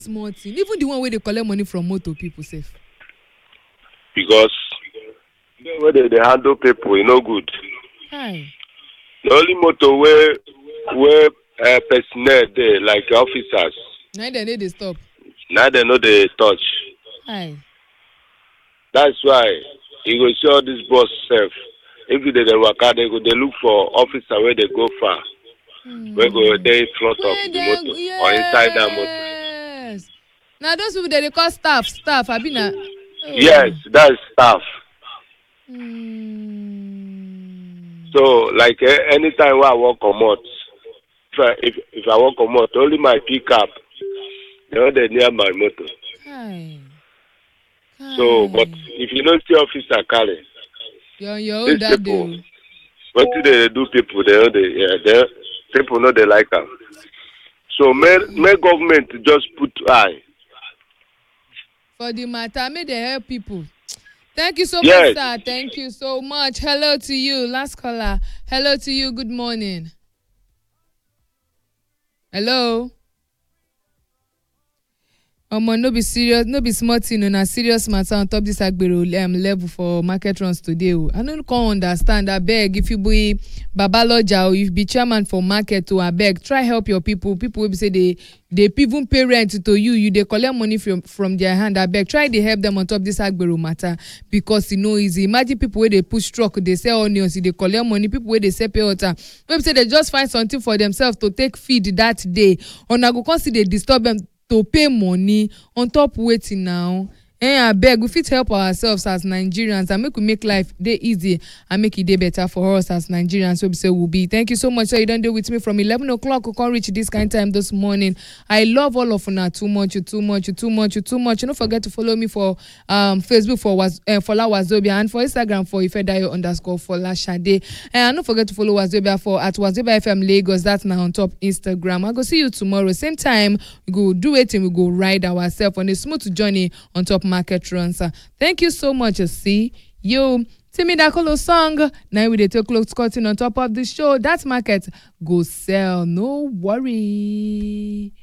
small thing. Even the one where they collect money from motor people safe. Because when they handle people, good. Hi. The only motor where personnel there, like officers, Now they need to stop. now they know they touch. Hi. That's why you go see all this bus self. If they work out, they look for officer where they go far. Where go they in front of the motor or inside that motor. Yes. Now those people they call staff. I been a. Oh. Yes, that's staff. So like anytime when I walk comot, if I walk comot, only my pickup, they near my motor. Hi. So, but if you don't see officer carry, you're on your own that day. What do they do? People people know they like them. So may government just put eye for the matter. May they help people. Thank you so much, sir. Thank you so much. Hello to you, last caller. Hello to you. Good morning. Hello. No be serious, no be small thing, na serious matter on top this Agbero level for market runs today. I don't understand. I beg, if you be Babaloja or if you be chairman for market, I beg, try help your people. People will say they even pay rent to you, they collect money from their hand. I beg, try to help them on top this Agbero matter because easy. Imagine people where they push truck, they sell onions, they collect money. People where they sell pay water, maybe say they just find something for themselves to take feed that day. Or na go consider they disturb them to pay money on top waiting now. I beg, we fit help ourselves as Nigerians and make life day easy and make it day better for us as Nigerians. So we say will be. Thank you so much. So you don't do with me from 11 o'clock. We can't reach this kind of time this morning. I love all of you too much. Don't forget to follow me for Facebook for Fola Wazobia and for Instagram for Ifedayo_Fola Shade. And don't forget to follow Wazobia for at Wazobia FM Lagos. That's now on top Instagram. I'll go see you tomorrow. Same time, we go do it and we go ride ourselves on a smooth journey on top market runs. Thank you so much. See you. Timmy Dakolo song. Now we take close cutting on top of the show. That market go sell. No worry.